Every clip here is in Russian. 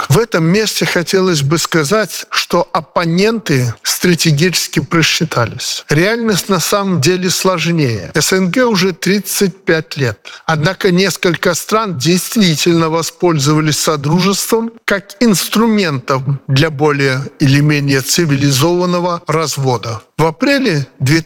В этом месте хотелось бы сказать, что оппоненты стратегически просчитались. Реальность на самом деле сложнее. СНГ уже 35 лет. Однако несколько стран действительно воспользовались Содружеством как инструментом для более или менее цивилизованного развода. В апреле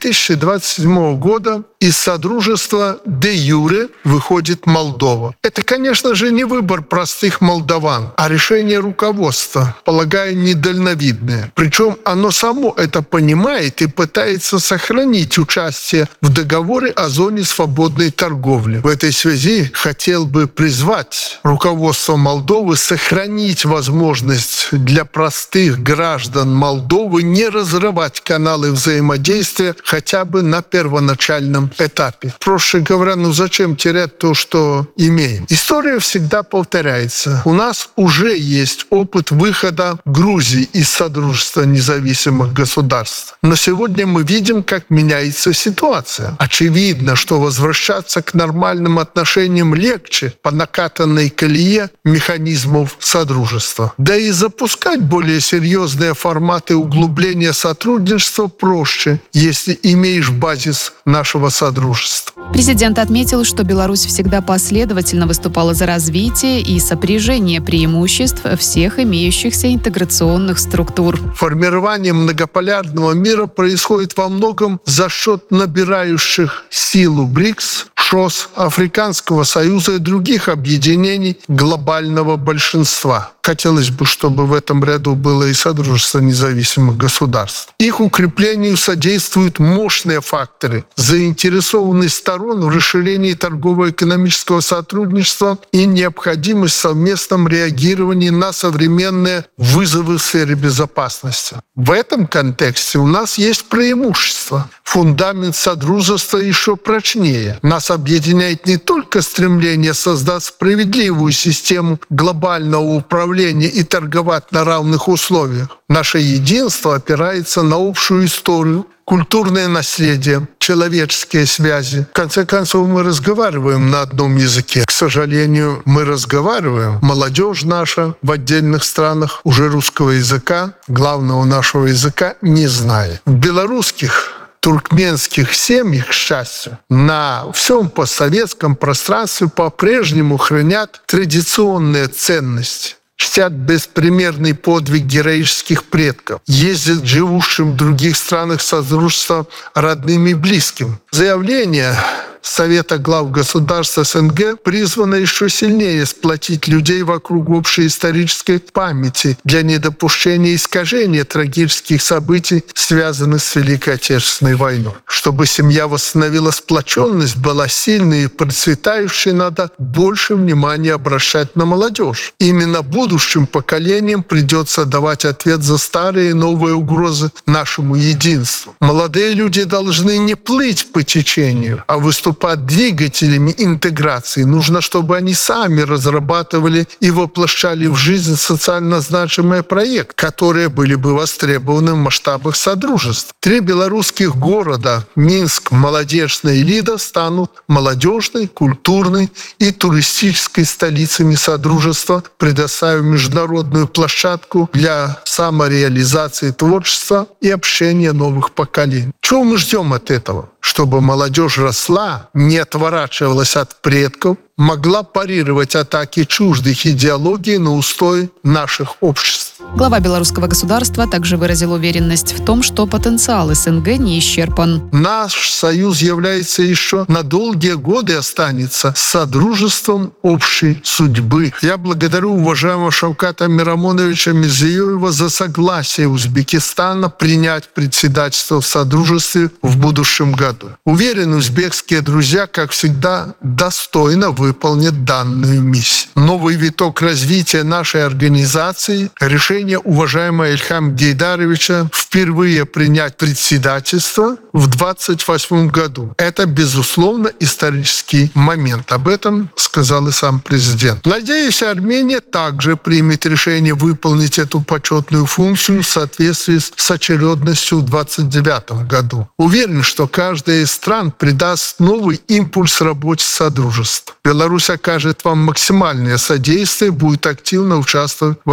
2027 года из Содружества де-юре выходит Молдова. Это, конечно же, не выбор простых молдаван, а решение руководства, полагаю, недальновидное. Причем оно само это понимает и пытается сохранить участие в договоре о зоне свободной торговли. В этой связи хотел бы призвать руководство Молдовы сохранить возможность для простых граждан Молдовы не разрывать каналы взаимодействия хотя бы на первоначальном этапе. Проще говоря, зачем терять то, что имеем? История всегда повторяется. У нас уже есть опыт выхода Грузии из Содружества независимых государств. Но сегодня мы видим, как меняется ситуация. Очевидно, что возвращаться к нормальным отношениям легче по накатанной колее механизмов Содружества. Да и запускать более серьезные форматы углубления сотрудничества проще, если имеешь базис нашего Содружества. Президент отметил, что Беларусь всегда последовательно выступала за развитие и сопряжение преимуществ всех имеющихся интеграционных структур. Формирование многополярного мира происходит во многом за счет набирающих силу БРИКС, ШОС, Африканского союза и других объединений глобального большинства. Хотелось бы, чтобы в этом ряду было и Содружество независимых государств. Их укреплению содействуют мощные факторы заинтересованность сторон в расширении торгово-экономического сотрудничества и необходимость в совместном реагировании на современные вызовы в сфере безопасности. В этом контексте у нас есть преимущество. Фундамент Содружества еще прочнее. Нас объединяет не только стремление создать справедливую систему глобального управления и торговать на равных условиях. Наше единство опирается на общую историю, культурное наследие, человеческие связи. В конце концов, мы разговариваем на одном языке. К сожалению, мы разговариваем. Молодежь наша в отдельных странах уже русского языка, главного нашего языка, не знает. В белорусских туркменских семьях, к счастью, на всем постсоветском пространстве по-прежнему хранят традиционные ценности. Чтят беспримерный подвиг героических предков, ездят к живущим в других странах Содружества родным и близким. Заявление Совета глав государств СНГ призвано еще сильнее сплотить людей вокруг общей исторической памяти для недопущения искажения трагических событий, связанных с Великой Отечественной войной. Чтобы семья восстановила сплоченность, была сильной и процветающей, надо больше внимания обращать на молодежь. Именно будущим поколениям придется давать ответ за старые и новые угрозы нашему единству. Молодые люди должны не плыть по течению, а выступать двигателями интеграции. Нужно, чтобы они сами разрабатывали и воплощали в жизнь социально значимые проекты, которые были бы востребованы в масштабах Содружества. 3 белорусских города – Минск, Молодежная и Лида – станут молодежной, культурной и туристической столицами Содружества, предоставив международную площадку для самореализации творчества и общения новых поколений. Чего мы ждем от этого? Чтобы молодежь росла, не отворачивалась от предков, могла парировать атаки чуждых идеологий на устои наших обществ. Глава белорусского государства также выразил уверенность в том, что потенциал СНГ не исчерпан. Наш союз является еще на долгие годы останется содружеством общей судьбы. Я благодарю уважаемого Шавката Мирамоновича Мирзиёева за согласие Узбекистана принять председательство в Содружестве в будущем году. Уверен, узбекские друзья, как всегда, достойно выполнят данную миссию. Новый виток развития нашей организации – решение уважаемого Ильхама Гейдаровича впервые принять председательство в 2028 году. Это, безусловно, исторический момент. Об этом сказал и сам президент. Надеюсь, Армения также примет решение выполнить эту почетную функцию в соответствии с очередностью в 2029 году. Уверен, что каждая из стран придаст новый импульс работе Содружества. Беларусь окажет вам максимальное содействие, будет активно участвовать в